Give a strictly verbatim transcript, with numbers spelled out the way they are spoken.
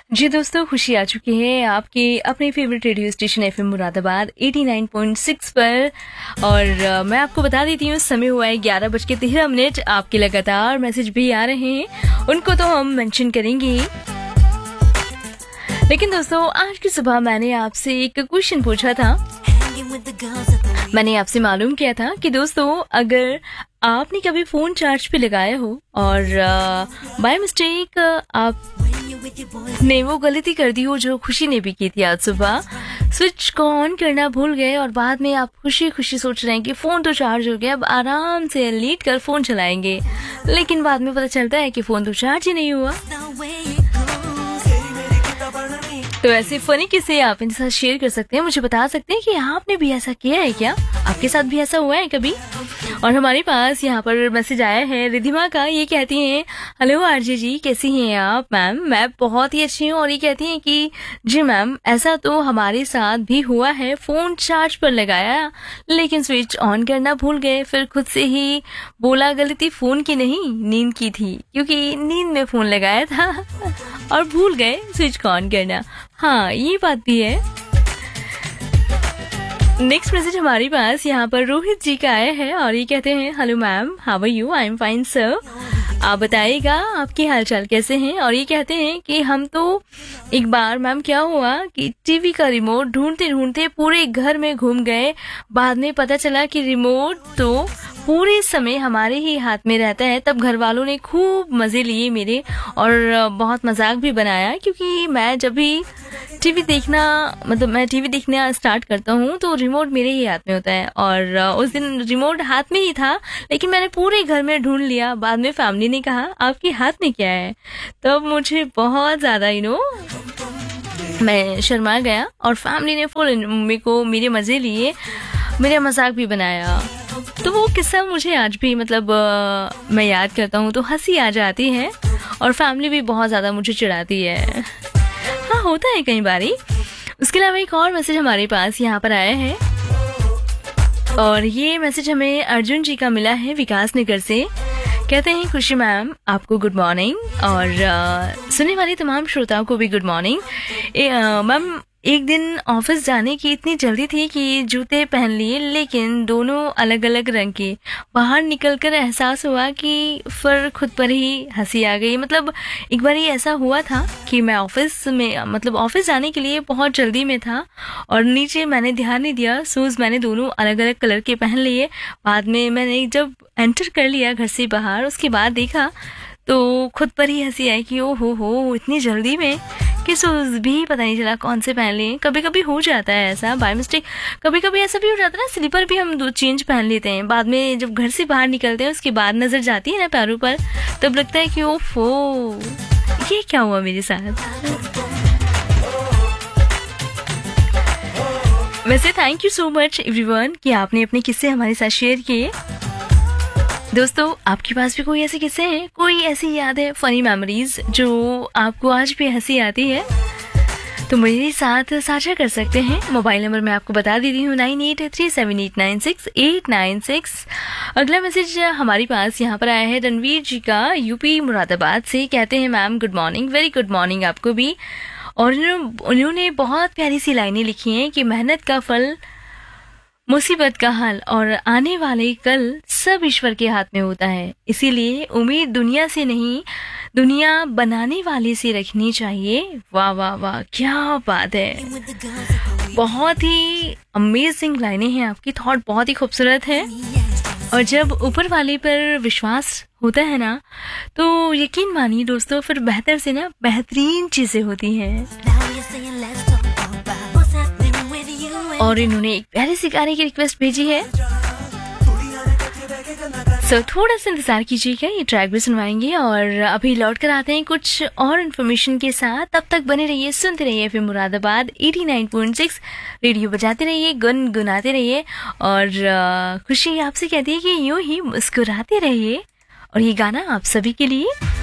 जी दोस्तों, खुशी आ चुकी है आपके अपने favourite radio station FM Moradabad eighty nine point six पर। और अ, मैं आपको बता देती हूँ, समय हुआ है ग्यारह बज के तेरह मिनट। आपके लगातार मैसेज भी आ रहे हैं, उनको तो हम मेंशन करेंगे। लेकिन दोस्तों, आज की सुबह मैंने आपसे एक क्वेश्चन पूछा था। मैंने आपसे मालूम किया था कि दोस्तों, अगर आपने कभी फोन चार्ज पे लगाया हो और बाय मिस्टेक आपने वो गलती कर दी हो जो खुशी ने भी की थी आज सुबह, स्विच को ऑन करना भूल गए और बाद में आप खुशी खुशी सोच रहे हैं कि फोन तो चार्ज हो गया, अब आराम से लेट कर फोन चलाएंगे, लेकिन बाद में पता चलता है कि फोन तो चार्ज ही नहीं हुआ। तो ऐसे फनी किस्से आप इनके साथ शेयर कर सकते हैं, मुझे बता सकते हैं कि आपने भी ऐसा किया है क्या, आपके साथ भी ऐसा हुआ है कभी। और हमारे पास यहाँ पर मैसेज आया है रिधिमा का। ये कहती हैं, हेलो आरजे जी, कैसी हैं आप मैम? मैं बहुत ही अच्छी हूँ। और ये कहती हैं कि जी मैम, ऐसा तो हमारे साथ भी हुआ है, फोन चार्ज पर लगाया लेकिन स्विच ऑन करना भूल गए, फिर खुद से ही बोला गलती फोन की नहीं नींद की थी, क्योंकि नींद में फोन लगाया था और भूल गए स्विच को ऑन करना। हाँ, ये बात भी है। नेक्स्ट मैसेज हमारे पास यहाँ पर रोहित जी का आया है और ये कहते हैं, hello ma'am, how are you? I am fine sir. आप बताइएगा आपके हालचाल कैसे हैं? और ये कहते हैं कि हम तो एक बार मैम क्या हुआ कि टीवी का रिमोट ढूंढते ढूंढते पूरे घर में घूम गए, बाद में पता चला कि रिमोट तो पूरे समय हमारे ही हाथ में रहता है। तब घर वालों ने खूब मजे लिए मेरे और बहुत मजाक भी बनाया, क्योंकि मैं जब भी टीवी देखना मतलब मैं टीवी देखना स्टार्ट करता हूँ तो रिमोट मेरे ही हाथ में होता है। और उस दिन रिमोट हाथ में ही था, लेकिन मैंने पूरे घर में ढूंढ लिया। बाद में फैमिली ने कहा आपके हाथ में क्या है? तब मुझे बहुत ज्यादा यू नो मैं शर्मा गया और फैमिली ने फुल मम्मी को मेरे मजे लिए, मेरा मजाक भी बनाया। तो वो किस्सा मुझे आज भी मतलब आ, मैं याद करता हूँ तो हंसी आ जाती है और फैमिली भी बहुत ज़्यादा मुझे चिढ़ाती है। हाँ, होता है कई बारी। उसके अलावा एक और मैसेज हमारे पास यहाँ पर आया है और ये मैसेज हमें अर्जुन जी का मिला है विकास नगर से। कहते हैं, खुशी मैम आपको गुड मॉर्निंग और आ, सुनने वाले तमाम श्रोताओं को भी गुड मॉर्निंग। मैम, एक दिन ऑफिस जाने की इतनी जल्दी थी कि जूते पहन लिए, लेकिन दोनों अलग अलग रंग के। बाहर निकलकर एहसास हुआ कि फिर खुद पर ही हंसी आ गई। मतलब एक बार ही ऐसा हुआ था कि मैं ऑफिस में मतलब ऑफिस जाने के लिए बहुत जल्दी में था और नीचे मैंने ध्यान नहीं दिया, शूज मैंने दोनों अलग अलग कलर के पहन लिए। बाद में मैंने जब एंटर कर लिया घर से बाहर, उसके बाद देखा तो खुद पर ही हंसी आई कि ओ हो हो इतनी जल्दी में कि शूज भी पता नहीं चला कौन से पहन लिए। कभी कभी हो जाता है ऐसा बाय मिस्टेक। कभी कभी ऐसा भी हो जाता है ना, स्लीपर भी हम दो चेंज पहन लेते हैं, बाद में जब घर से बाहर निकलते हैं उसके बाद नजर जाती है ना पैरों पर, तब लगता है कि ओ फो ये क्या हुआ मेरे साथ। वैसे thank you so much everyone कि आपने अपने किस्से हमारे साथ शेयर किए। दोस्तों, आपके पास भी कोई ऐसे किस्से हैं, कोई ऐसी याद है, फनी मेमोरीज जो आपको आज भी हंसी आती है, तो मेरे साथ साझा कर सकते हैं। मोबाइल नंबर मैं आपको बता देती हूँ, nine eight three seven eight nine six eight nine six. अगला मैसेज हमारे पास यहाँ पर आया है रणवीर जी का यूपी मुरादाबाद से। कहते हैं, ma'am good morning, very good morning आपको भी। और उन्होंने बहुत प्यारी सी लाइनें लिखी हैं कि मेहनत का फल, मुसीबत का हल और आने वाले कल सब ईश्वर के हाथ में होता है, इसीलिए उम्मीद दुनिया से नहीं, दुनिया बनाने वाले से रखनी चाहिए। वाह वाह वाह, क्या बात है, बहुत ही अमेजिंग लाइनें हैं आपकी, थॉट बहुत ही खूबसूरत है। और जब ऊपर वाले पर विश्वास होता है ना, तो यकीन मानिए दोस्तों, फिर बेहतर से ना बेहतरीन चीजें होती हैं। और इन्होंने एक प्यारे से गाने की रिक्वेस्ट भेजी है, सो so, थोड़ा सा इंतजार कीजिएगा, ये ट्रैक भी सुनवाएंगे और अभी लौट कर आते हैं कुछ और इन्फॉर्मेशन के साथ। तब तक बने रहिए, सुनते रहिए FM Moradabad eighty nine point six, radio बजाते रहिए, गुनगुनाते रहिए। और खुशी आपसे कहती है कि यूं ही मुस्कुराते रहिए। और ये गाना आप सभी के लिए।